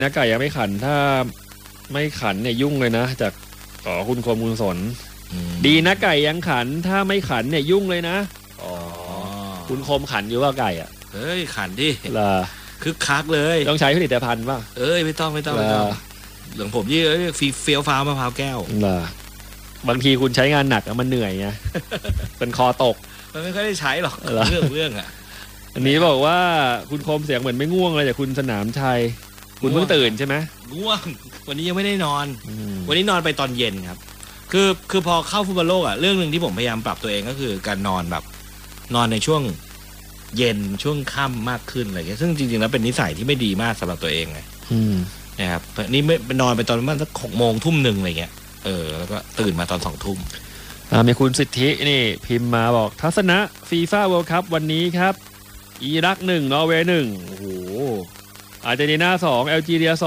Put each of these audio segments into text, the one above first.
นะไก่ยังไม่ขันถ้าไม่ขันเนี่ยยุ่งเลยนะจากคุณคมคุณสนดีนะไก่ยังขันถ้าไม่ขันเนี่ยยุ่งเลยนะคุณคมขันอยู่ว่าไก่อ่ะเฮ้ยขันดิล่ะคึกคักเลยต้องใช้ผลิตภัณฑ์ป่ะไม่ต้องหลังผมยี่เฟี้ยวฟ้าวมะพร้าวแก้วล่ะบางทีคุณใช้งานหนักมันเหนื่อยไงเป็นคอตกมันไม่ค่อยได้ใช้หรอกเรื่องอ่ะอันนี้บอกว่าคุณคมเสียงเหมือนไม่ง่วงเลยแต่คุณสนามชัยคุณเพิ่งตื่นใช่ไหมง่วงวันนี้ยังไม่ได้นอนวันนี้นอนไปตอนเย็นครับคือพอเข้าฟุตบอลโลกอ่ะเรื่องนึงที่ผมพยายามปรับตัวเองก็คือการนอนแบบนอนในช่วงเย็นช่วงค่ำมากขึ้นอะไรเงี้ยซึ่งจริงๆแล้วเป็นนิสัยที่ไม่ดีมากสำหรับตัวเองไงนะครับนี่ไม่นอนไปตอนประมาณสัก6 โมงทุ่มหนึ่งอะไรเงี้ยแล้วก็ตื่นมาตอน2 ทุ่มมีคุณสิทธินี่พิมพ์มาบอกทัศนะฟีฟ่าเวิลด์คัพวันนี้ครับอิรัก1นอร์เวย์1โอ้โหอาร์เจนตินา2แอลจีเรีย2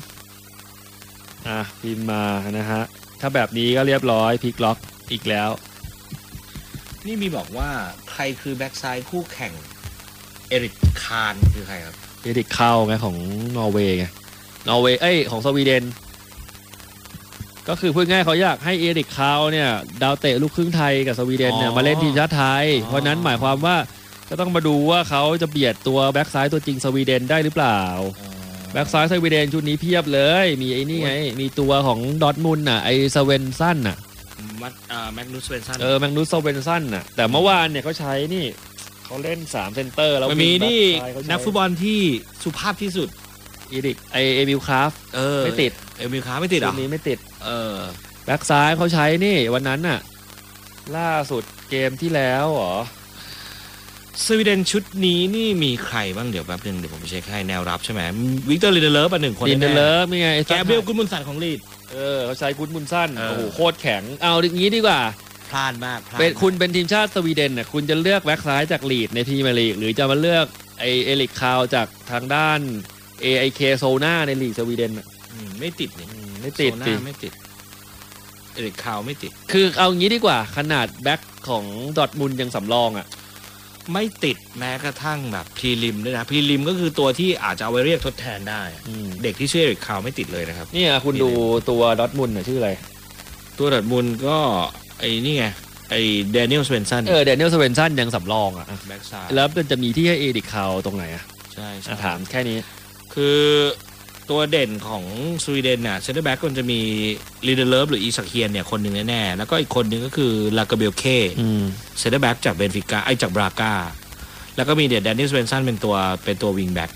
พิมพ์มานะฮะถ้าแบบนี้ก็เรียบร้อยพลิกล็อกอีกแล้วนี่มีบอกว่าใครคือแบ็กซ้ายคู่แข่งเอริกคานคือใครครับเอริกคาวไงของนอร์เวย์ไงนอร์เวย์ของสวีเดนก็คือพูดง่ายเขาอยากให้เอริกคาวเนี่ยดาวเตะลูกครึ่งไทยกับสวีเดนเนี่ยมาเล่นทีมชาติไทยเพราะนั้นหมายความว่าก็ต้องมาดูว่าเขาจะเบียดตัวแบ็กซ้ายตัวจริงสวีเดนได้หรือเปล่าแบ็กซ้ายสวีเดนชุดนี้เพียบเลยมีไอ้นี่ไงมีตัวของดอร์ทมุนด์น่ะไอสเวนซันน่ะแมกนูสเวนซันแมกนูสเวนซันน่ะแต่เมื่อวานเนี่ยเขาใช้นี่เขาเล่น3เซนเตอร์แล้วมีนี่นักฟุตบอลที่สุภาพที่สุดเอมิลคราฟไม่ติดเอมิลคราฟไม่ติดอ่ะนี้ไม่ติดแบ็กซ้ายเขาใช้นี่วันนั้นน่ะล่าสุดเกมที่แล้วเหรอสวีเดนชุดนี้นี่มีใครบ้างเดี๋ยวแป๊บนึงเดี๋ยวผมไปเช็คให้แนวรับใช่ไหมวิกเตอร์ลินเดเลฟ1 คนลินเดเลฟมีไงแกเบรียลกุนมุนสันของลีดเขาใช้กุนมุนสันโอ้โหโคตรแข็งเอาอย่างนี้ดีกว่าพลาดมากคุณเป็นทีมชาติสวีเดนน่ะคุณจะเลือกแบ็กซ้ายจากลีดในพรีเมียร์ลีกหรือจะมาเลือกเอริกคาวจากทางด้าน AIK โซน่าในลีกสวีเดนไม่ติดนี่ไม่ติดไม่ติดเอริกคาวไม่ติดคือเอางี้ดีกว่าขนาดแบ็กของดอร์ทมุนด์ยังสำรองอ่ะไม่ติดแม้กระทั่งแบบพรีลิมด้วยนะพรีลิมก็คือตัวที่อาจจะเอาไว้เรียกทดแทนได้เด็กที่ชื่อเอริกคาวไม่ติดเลยนะครับนี่คุณดูตัวดอร์ทมุนด์ชื่ออะไรตัวดอร์ทมุนด์ก็ไอ้นี่ไงไอ้แดเนียลสเวนซันแดเนียลสเวนซันยังสำรองอ่ะแบ็กซ้ายแล้วมันจะมีที่ให้เอริกคาวตรงไหนอ่ะใช่ถามแค่นี้คือตัวเด่นของสวีเดนน่ะเซนเตอร์แบ็กมันจะมีลีเดเลฟหรืออีสักเฮียนเนี่ยคนหนึ่งแน่ๆแล้วก็อีกคนหนึ่งก็คือลากาเบลเคเซนเตอร์แบ็กจากเบนฟิก้าจากบราก้าแล้วก็มีแดนนิสเวนซันเป็นตัววิงแบ็ก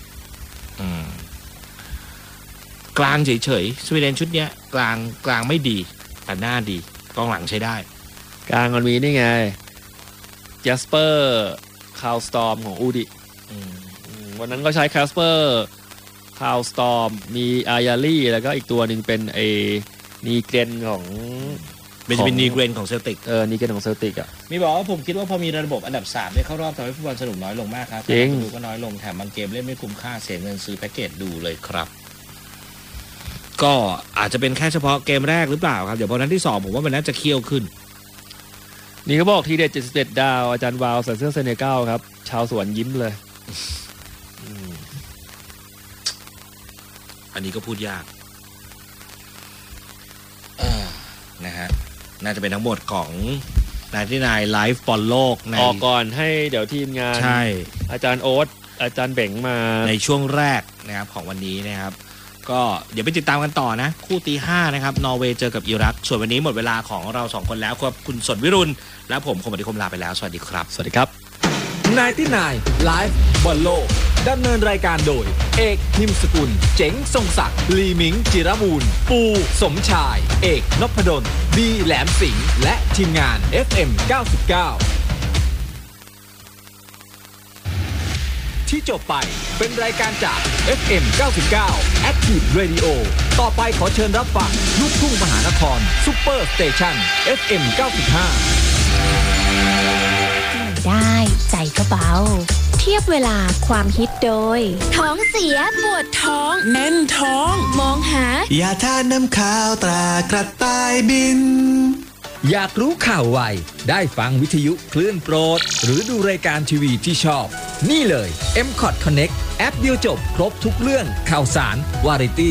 กลางเฉยๆสวีเดนชุดเนี้ยกลางไม่ดีแต่หน้าดีกองหลังใช้ได้กลางมันมีนี่ไงแจสเปอร์คาวสตอร์มของอูดิวันนั้นก็ใช้แคสเปอร์คาวสตอร์มมีอายาลี่แล้วก็อีกตัวหนึ่งเป็นนีเกรนของเป็นนีเกรนของเซลติกนีเกรนของเซลติกอ่ะมีบอกว่าผมคิดว่าพอมีระบบอันดับ3ได้เข้ารอบทำให้ฟุตบอลสนุกน้อยลงมากครับดูก็น้อยลงแถมบางเกมเล่นไม่คุ้มค่าเสียเงินซื้อแพ็กเกจดูเลยครับก็อาจจะเป็นแค่เฉพาะเกมแรกหรือเปล่าครับเดี๋ยวพอนั้นที่2ผมว่ามันน่าจะเคี่ยวขึ้นนี่เขาบอกทีเด็ด77ดาวอาจารย์วาวใส่เสื้อเซเนกัลครับชาวสวนยิ้มเลยอันนี้ก็พูดยากนะฮะน่าจะเป็นทั้งหมดของนายที่นายไลฟ์บอลโลกออกก่อนให้เดี๋ยวทีมงานใช่อาจารย์โอ๊ตอาจารย์เบ่งมาในช่วงแรกนะครับของวันนี้นะครับก็เดี๋ยวไปติดตามกันต่อนะคู่ตี 5นะครับนอร์เวย์เจอกับอิรักส่วนวันนี้หมดเวลาของเรา2คนแล้วครับคุณสนวิรุณและผมคมอดิคมลาไปแล้วสวัสดีครับสวัสดีครับนายที่นายไลฟ์บอลโลกดำเนินรายการโดยเอกนิมสกุลเจ๋งทรงศักดิ์ลีมิงจิรบูรณ์ปูสมชายเอกนพดลบีแหลมสิงห์และทีมงาน FM 99ที่จบไปเป็นรายการจาก FM 99 Active Radio ต่อไปขอเชิญรับฟังลูกทุ่งมหานครซุปเปอร์สเตชัน FM 95 ได้ใจก็เบาเทียบเวลาความฮิตโดยท้องเสียปวดท้องแน่นท้องมองหายาทาน้ำขาวตรากระต่ายบินอยากรู้ข่าวไวได้ฟังวิทยุคลื่นโปรดหรือดูรายการทีวีที่ชอบนี่เลย MCOT Connect แอปเดียวจบครบทุกเรื่องข่าวสารวาไรตี้